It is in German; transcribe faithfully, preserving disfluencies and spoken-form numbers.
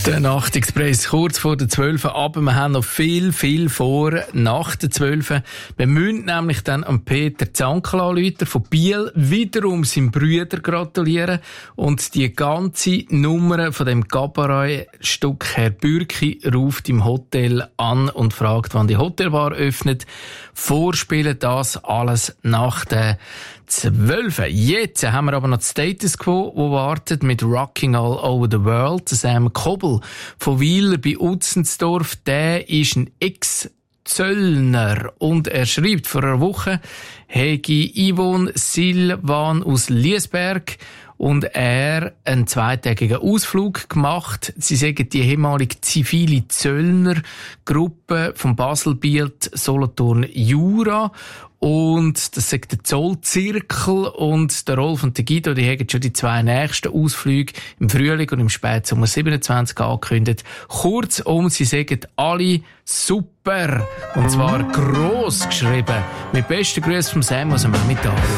Der Nachtexpress kurz vor der zwölf, aber wir haben noch viel, viel vor nach der zwölf. Wir müssen nämlich dann am Peter Zankel anrufen von Biel, wiederum seinem Brüder gratulieren und die ganze Nummer von dem Cabaret-Stück Herr Bürki ruft im Hotel an und fragt, wann die Hotelbar öffnet. Vorspielen das alles nach der zwölf. Jetzt haben wir aber noch das Status Quo, wo wartet mit Rocking All Over the World. Sam Kobel von Wieler bei Utzensdorf, der ist ein Ex-Zöllner und er schreibt vor einer Woche, hege Yvonne Silvan aus Liesberg und er einen zweitägigen Ausflug gemacht. Sie sagen, die ehemalige zivile Zöllnergruppe von Basel, Biel, Solothurn, Jura. Und das sagt der Zollzirkel und der Rolf und der Guido, die haben schon die zwei nächsten Ausflüge im Frühling und im Spätsommer siebenundzwanzig angekündigt. Kurzum, sie sagen alle super. Und zwar gross geschrieben. Mit besten Grüßen vom Sam aus dem Emmental.